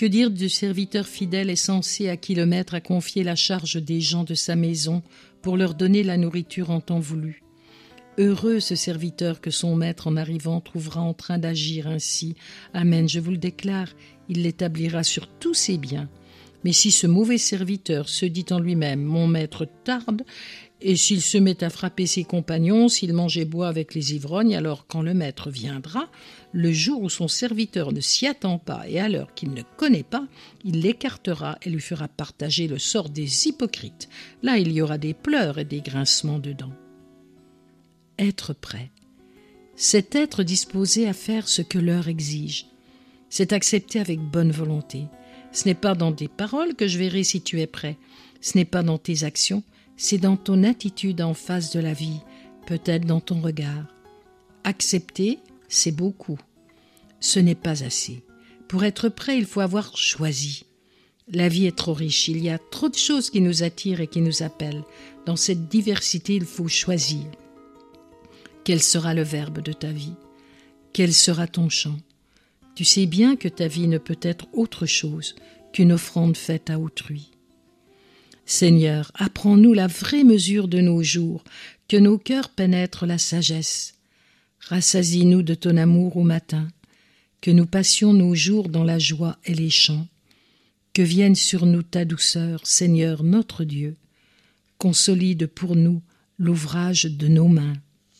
Que dire du serviteur fidèle et sensé à qui le maître a confié la charge des gens de sa maison pour leur donner la nourriture en temps voulu? Heureux ce serviteur que son maître en arrivant trouvera en train d'agir ainsi. Amen, je vous le déclare, il l'établira sur tous ses biens. Mais si ce mauvais serviteur se dit en lui-même « Mon maître tarde », et s'il se met à frapper ses compagnons, s'il mange et boit avec les ivrognes, alors quand le maître viendra, le jour où son serviteur ne s'y attend pas et à l'heure qu'il ne connaît pas, il l'écartera et lui fera partager le sort des hypocrites. Là, il y aura des pleurs et des grincements de dents. Être prêt, c'est être disposé à faire ce que l'heure exige. C'est accepter avec bonne volonté. Ce n'est pas dans tes paroles que je verrai si tu es prêt. Ce n'est pas dans tes actions, c'est dans ton attitude en face de la vie, peut-être dans ton regard. Accepter, c'est beaucoup. Ce n'est pas assez. Pour être prêt, il faut avoir choisi. La vie est trop riche, il y a trop de choses qui nous attirent et qui nous appellent. Dans cette diversité, il faut choisir. Quel sera le verbe de ta vie? Quel sera ton chant? Tu sais bien que ta vie ne peut être autre chose qu'une offrande faite à autrui. Seigneur, apprends-nous la vraie mesure de nos jours, que nos cœurs pénètrent la sagesse. Rassasie-nous de ton amour au matin, que nous passions nos jours dans la joie et les chants. Que vienne sur nous ta douceur, Seigneur notre Dieu. Consolide pour nous l'ouvrage de nos mains.